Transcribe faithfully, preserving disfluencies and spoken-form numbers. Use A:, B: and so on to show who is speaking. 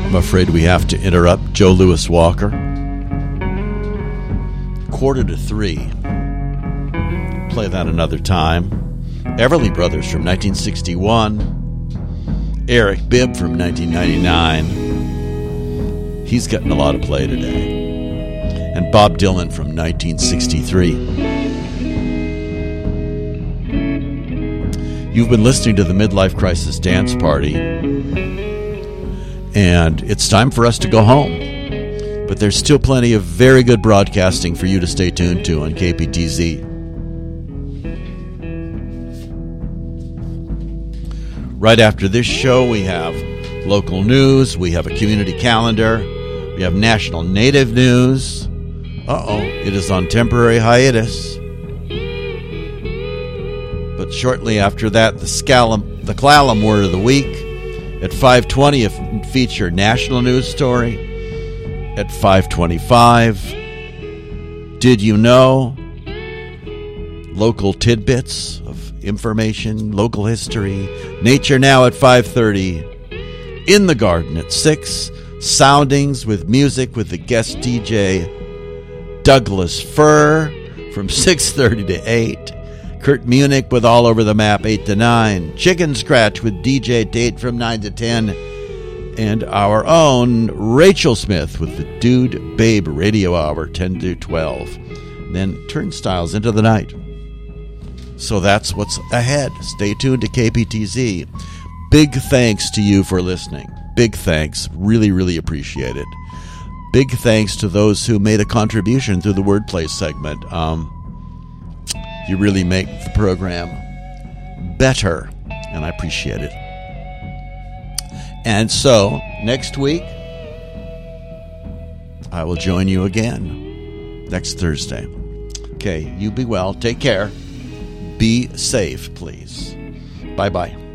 A: I'm afraid we have to interrupt Joe Louis Walker. Quarter to three. Play that another time. Everly Brothers from nineteen sixty-one. Eric Bibb from nineteen ninety-nine. He's getting a lot of play today. And Bob Dylan from nineteen sixty-three. You've been listening to the Midlife Crisis Dance Party, and it's time for us to go home. But there's still plenty of very good broadcasting for you to stay tuned to on K P T Z. Right after this show, we have local news, we have a community calendar, we have national native news. Uh-oh, it is on temporary hiatus. But shortly after that, the Scallum, the Clallam Word of the Week. At five twenty, a feature national news story. At five twenty-five, Did You Know? Local tidbits of information, local history. Nature Now at five thirty. In the Garden at six. Soundings with music with the guest D J Douglas Fur from six thirty to eight. Kurt Munich with All Over the Map, eight to nine. Chicken Scratch with D J Tate from nine to ten. And our own Rachel Smith with the Dude Babe Radio Hour, ten to twelve. Then Turnstiles into the night. So that's what's ahead. Stay tuned to K P T Z. Big thanks to you for listening. Big thanks. Really, really appreciate it. Big thanks to those who made a contribution through the Wordplay segment. Um... You really make the program better, and I appreciate it. And so, next week, I will join you again next Thursday. Okay, you be well. Take care. Be safe, please. Bye-bye.